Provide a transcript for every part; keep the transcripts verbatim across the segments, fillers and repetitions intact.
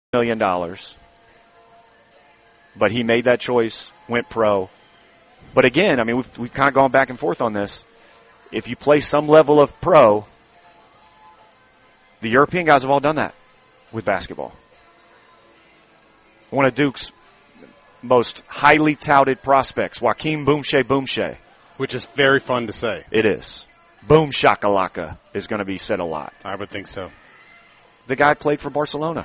million dollars. But he made that choice, went pro. But again, I mean, we've, we've kind of gone back and forth on this. If you play some level of pro, the European guys have all done that with basketball. One of Duke's most highly touted prospects, Joakim Boomshay Boomshay. Which is very fun to say. It is. Boom shakalaka is going to be said a lot. I would think so. The guy played for Barcelona.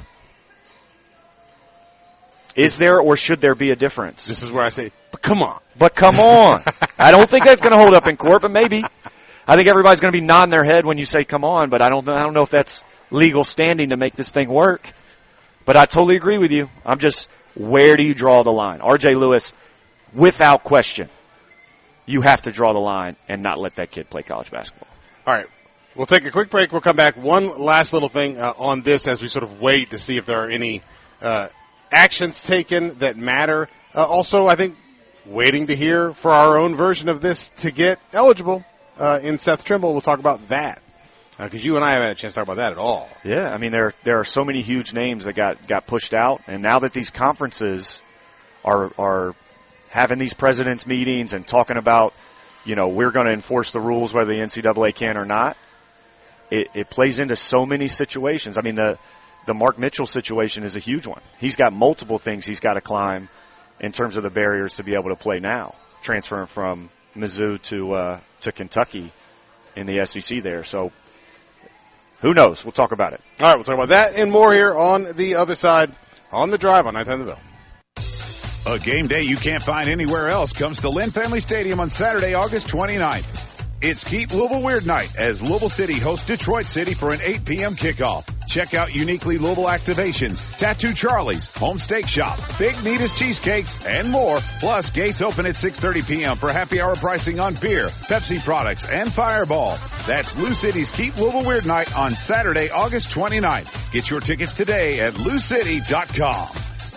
Is there or should there be a difference? This is where I say, but come on. But come on. I don't think that's going to hold up in court, but maybe. I think everybody's going to be nodding their head when you say come on, but I don't, I don't know if that's legal standing to make this thing work. But I totally agree with you. I'm just, where do you draw the line? R J Lewis, without question, you have to draw the line and not let that kid play college basketball. All right. We'll take a quick break. We'll come back. One last little thing uh, on this as we sort of wait to see if there are any uh, actions taken that matter. Uh, also, I think waiting to hear for our own version of this to get eligible uh, in Seth Trimble. We'll talk about that because uh, you and I haven't had a chance to talk about that at all. Yeah, I mean, there there are so many huge names that got, got pushed out, and now that these conferences are are having these presidents' meetings and talking about, you know, we're going to enforce the rules whether the N C double A can or not, it, it plays into so many situations. I mean, the the Mark Mitchell situation is a huge one. He's got multiple things he's got to climb in terms of the barriers to be able to play now, transferring from Mizzou to uh, to Kentucky in the S E C there. So who knows? We'll talk about it. All right, we'll talk about that and more here on the other side on The Drive on nine ten The Ville. A game day you can't find anywhere else comes to Lynn Family Stadium on Saturday, August twenty-ninth. It's Keep Louisville Weird Night as Louisville City hosts Detroit City for an eight p.m. kickoff. Check out uniquely Louisville activations, Tattoo Charlie's, Home Steak Shop, Big Nita's Cheesecakes, and more. Plus, gates open at six thirty p.m. for happy hour pricing on beer, Pepsi products, and Fireball. That's Lou City's Keep Louisville Weird Night on Saturday, August twenty-ninth. Get your tickets today at lou city dot com.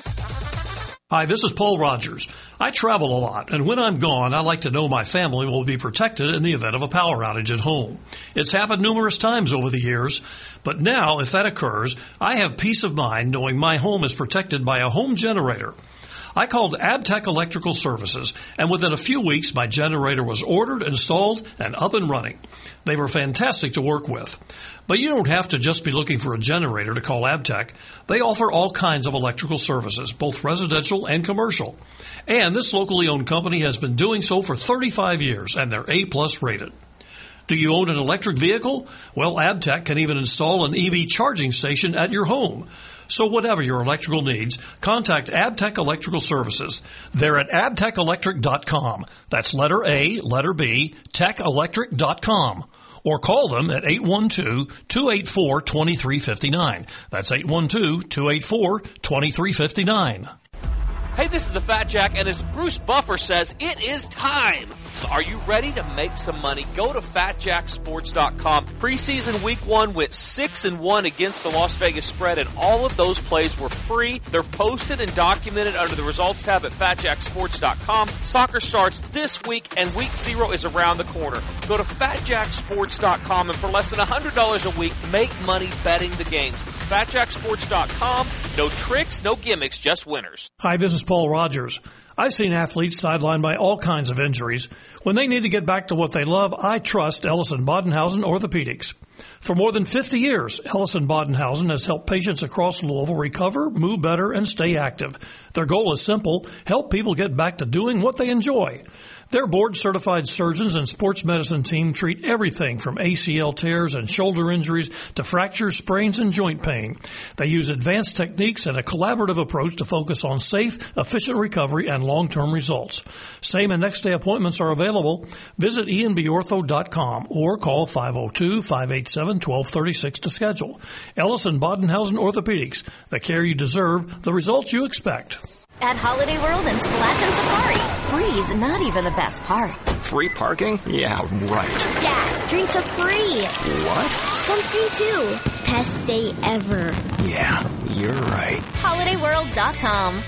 Hi, this is Paul Rogers. I travel a lot, and when I'm gone, I like to know my family will be protected in the event of a power outage at home. It's happened numerous times over the years, but now, if that occurs, I have peace of mind knowing my home is protected by a home generator. I called Abtech Electrical Services, and within a few weeks, my generator was ordered, installed, and up and running. They were fantastic to work with. But you don't have to just be looking for a generator to call Abtech. They offer all kinds of electrical services, both residential and commercial. And this locally owned company has been doing so for thirty-five years, and they're A-plus rated. Do you own an electric vehicle? Well, Abtech can even install an E V charging station at your home. So whatever your electrical needs, contact Abtech Electrical Services. They're at abtech electric dot com. That's letter A, letter B, tech electric dot com. Or call them at eight one two, two eight four, two three five nine. That's eight one two, two eight four, two three five nine. Hey, this is the Fat Jack, and as Bruce Buffer says, it is time. So are you ready to make some money? Go to fat jack sports dot com. Preseason week one went six and one against the Las Vegas spread, and all of those plays were free. They're posted and documented under the results tab at fat jack sports dot com. Soccer starts this week, and week zero is around the corner. Go to fat jack sports dot com, and for less than one hundred dollars a week, make money betting the games. fat jack sports dot com. No tricks, no gimmicks, just winners. Hi, this is Paul Rogers. I've seen athletes sidelined by all kinds of injuries. When they need to get back to what they love, I trust Ellison Bodenhausen Orthopedics. For more than fifty years, Ellison Bodenhausen has helped patients across Louisville recover, move better, and stay active. Their goal is simple: help people get back to doing what they enjoy. Their board-certified surgeons and sports medicine team treat everything from A C L tears and shoulder injuries to fractures, sprains, and joint pain. They use advanced techniques and a collaborative approach to focus on safe, efficient recovery and long-term results. Same and next-day appointments are available. Visit e n b ortho dot com or call five oh two, five eight seven, one two three six to schedule. Ellison Bodenhausen Orthopedics, the care you deserve, the results you expect. At Holiday World and Splash and Safari, free's not even the best part. Free parking? Yeah, right. Dad, drinks are free. What? Sunscreen too. Best day ever. Yeah, you're right. holiday world dot com.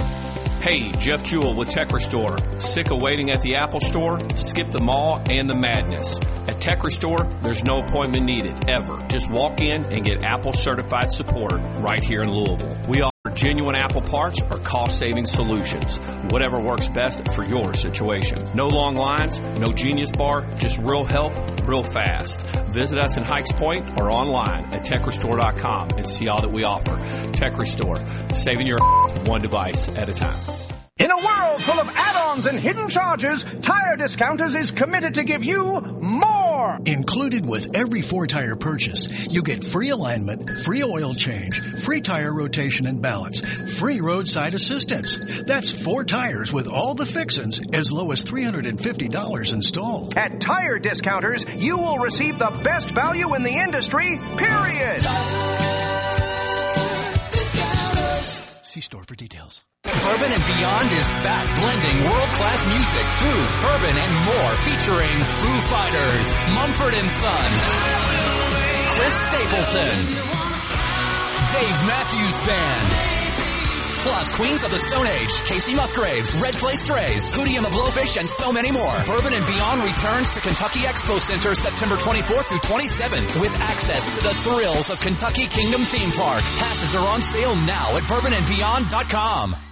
Hey, Jeff Jewell with Tech Restore. Sick of waiting at the Apple Store? Skip the mall and the madness. At Tech Restore, there's no appointment needed, ever. Just walk in and get Apple certified support right here in Louisville. We genuine Apple parts or cost-saving solutions. Whatever works best for your situation. No long lines, no Genius Bar, just real help, real fast. Visit us in Hikes Point or online at tech restore dot com and see all that we offer. Tech Restore, saving your one device at a time. In a world full of add-ons and hidden charges, Tire Discounters is committed to give you more. Included with every four-tire purchase, you get free alignment, free oil change, free tire rotation and balance, free roadside assistance. That's four tires with all the fixins as low as three hundred fifty dollars installed. At Tire Discounters, you will receive the best value in the industry, period. See store for details. Bourbon and Beyond is back, blending world-class music, food, bourbon, and more, featuring Foo Fighters, Mumford and Sons, Chris Stapleton, Dave Matthews Band, plus Queens of the Stone Age, Casey Musgraves, Red Clay Strays, Hootie and the Blowfish, and so many more. Bourbon and Beyond returns to Kentucky Expo Center September twenty-fourth through twenty-seventh with access to the thrills of Kentucky Kingdom Theme Park. Passes are on sale now at bourbon and beyond dot com.